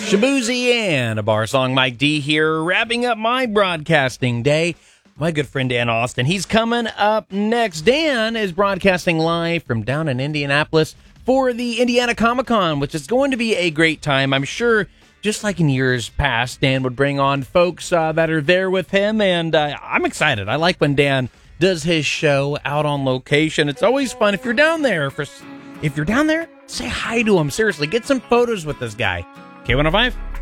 Shabuzi and a bar song. Mike D here, wrapping up my broadcasting day. My good friend Dan Austin, he's coming up next. Dan is broadcasting live from down in Indianapolis for the Indiana Comic-Con, which is going to be a great time. I'm sure, just like in years past, Dan would bring on folks that are there with him, and I'm excited. I like when Dan does his show out on location. It's always fun. If you're down there, say hi to him. Seriously, get some photos with this guy. K105.